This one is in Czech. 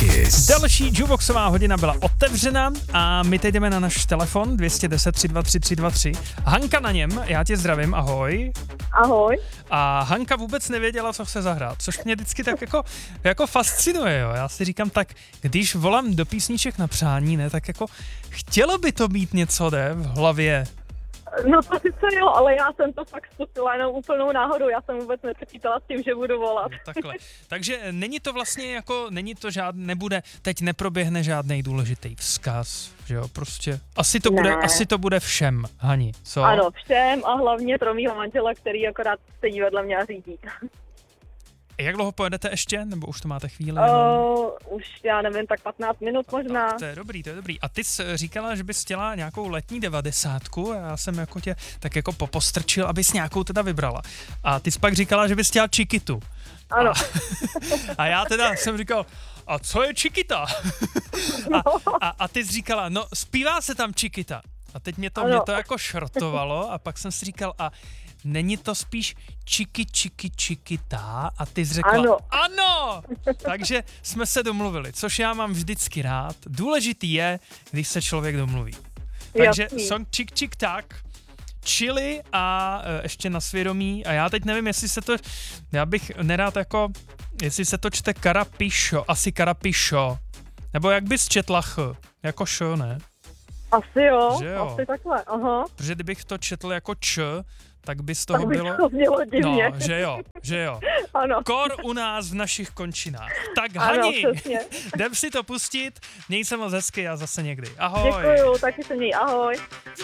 Kiss. Další jukeboxová hodina byla otevřena a my teď jdeme na náš telefon 210 323 323. Hanka na něm, já tě zdravím, ahoj. Ahoj. A Hanka vůbec nevěděla, co chce zahrát, což mě vždycky tak jako fascinuje, jo. Já si říkám tak, když volám do písniček na přání, ne, tak jako chtělo by to mít něco, ne, v hlavě. No to sice jo, ale já jsem to fakt zkusila jenom úplnou náhodou, já jsem vůbec nepřečítala s tím, že budu volat. No, takhle. Takže není to vlastně jako, teď neproběhne žádnej důležitý vzkaz, že jo, prostě. Asi to bude všem, Hani, co? Ano, všem a hlavně pro mýho manžela, který akorát sedí vedle mě a řídí. Jak dlouho pojedete ještě, nebo už to máte chvíli? Už já nevím, tak 15 minut možná. To je dobrý. A ty jsi říkala, že bys chtěla nějakou letní 90, a já jsem jako tě tak jako popostrčil, abys nějakou teda vybrala. A ty jsi pak říkala, že bys chtěla Chiquitu. Ano. A já teda jsem říkal, a co je Chiquita? A ty jsi říkala, no zpívá se tam Chiquita. A teď mě to jako šrotovalo a pak jsem si říkal, a není to spíš Chiquita? A ty jsi řekla, ano! Takže jsme se domluvili, což já mám vždycky rád. Důležitý je, když se člověk domluví. Takže song Chick tak, chili a ještě na svědomí. A já teď nevím, já bych nerád jako, jestli se to čte asi Carapicho. Nebo jak bys četla jako š, ne? Asi jo, asi takhle, aha. Protože kdybych to četl jako č, tak by z toho bylo... to mělo divně. No, že jo. Ano. Kor u nás v našich končinách. Tak ano, Hani, přesně. jdem si to pustit, měj se moc hezky a zase někdy. Ahoj. Děkuju, taky se měj, ahoj.